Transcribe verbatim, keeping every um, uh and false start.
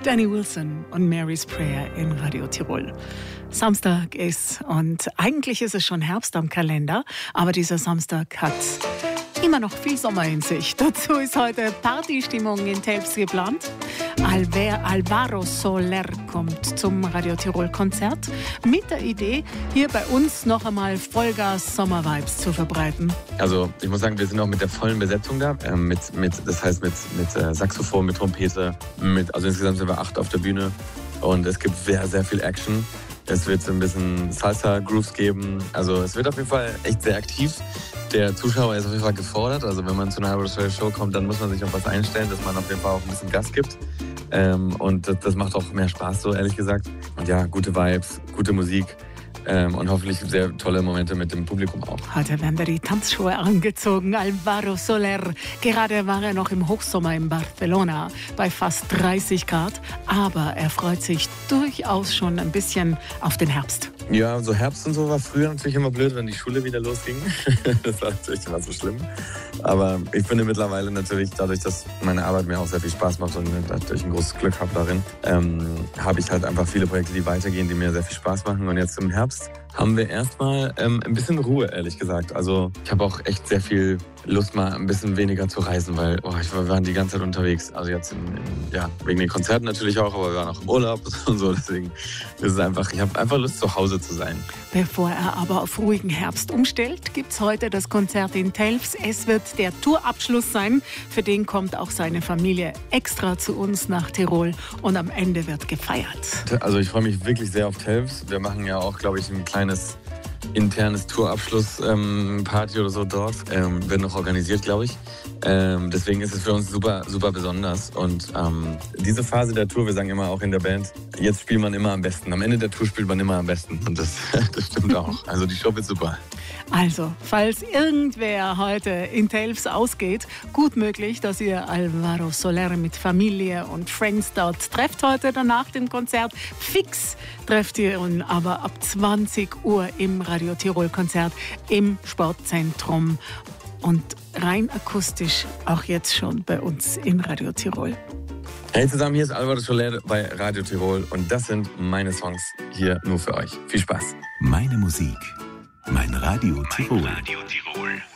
Danny Wilson und Mary's Prayer in Radio Tirol. Samstag ist und eigentlich ist es schon Herbst am Kalender, aber dieser Samstag hat immer noch viel Sommer in sich. Dazu ist heute Partystimmung in Telfs geplant. Alver, Alvaro Soler kommt zum Radio Tirol Konzert mit der Idee, hier bei uns noch einmal Vollgas Sommervibes zu verbreiten. Also ich muss sagen, wir sind auch mit der vollen Besetzung da. Äh, mit, mit, das heißt mit, mit äh, Saxophon, mit Trompete. Mit, also insgesamt sind wir acht auf der Bühne. Und es gibt sehr, sehr viel Action. Es wird so ein bisschen Salsa-Grooves geben. Also es wird auf jeden Fall echt sehr aktiv. Der Zuschauer ist auf jeden Fall gefordert. Also wenn man zu einer Alvaro Soler Show kommt, dann muss man sich auf was einstellen, dass man auf jeden Fall auch ein bisschen Gas gibt. Ähm, und das, das macht auch mehr Spaß, so ehrlich gesagt. Und ja, gute Vibes, gute Musik. Ähm, und hoffentlich sehr tolle Momente mit dem Publikum auch. Heute werden da die Tanzschuhe angezogen. Alvaro Soler. Gerade war er noch im Hochsommer in Barcelona bei fast dreißig Grad. Aber er freut sich durchaus schon ein bisschen auf den Herbst. Ja, so Herbst und so war früher natürlich immer blöd, wenn die Schule wieder losging. Das war natürlich immer so schlimm. Aber ich finde mittlerweile natürlich, dadurch, dass meine Arbeit mir auch sehr viel Spaß macht und natürlich ein großes Glück habe darin, ähm, habe ich halt einfach viele Projekte, die weitergehen, die mir sehr viel Spaß machen. Und jetzt im Herbst haben wir erstmal ähm, ein bisschen Ruhe, ehrlich gesagt. Also ich habe auch echt sehr viel Lust, mal ein bisschen weniger zu reisen, weil oh, ich war, wir waren die ganze Zeit unterwegs. Also jetzt in, in, ja, wegen den Konzerten natürlich auch, aber wir waren auch im Urlaub und so. Deswegen ist es einfach, ich habe einfach Lust, zu Hause zu sein. Bevor er aber auf ruhigen Herbst umstellt, gibt es heute das Konzert in Telfs. Es wird der Tourabschluss sein. Für den kommt auch seine Familie extra zu uns nach Tirol und am Ende wird gefeiert. Also ich freue mich wirklich sehr auf Telfs. Wir machen ja auch, glaube ich, ein kleines internes Tourabschluss-Party ähm, oder so dort. Ähm, wird noch organisiert, glaube ich. Ähm, deswegen ist es für uns super, super besonders. Und ähm, diese Phase der Tour, wir sagen immer auch in der Band, jetzt spielt man immer am besten. Am Ende der Tour spielt man immer am besten. Und das, das stimmt auch. Also die Show wird super. Also, falls irgendwer heute in Telfs ausgeht, gut möglich, dass ihr Alvaro Soler mit Familie und Friends dort trefft heute danach dem Konzert. Fix trefft ihr ihn aber ab zwanzig Uhr im Radio Tirol Konzert im Sportzentrum. Und rein akustisch auch jetzt schon bei uns in Radio Tirol. Hey zusammen, hier ist Alvaro Soler bei Radio Tirol und das sind meine Songs hier nur für euch. Viel Spaß. Meine Musik, mein Radio Tirol. Mein Radio Tirol.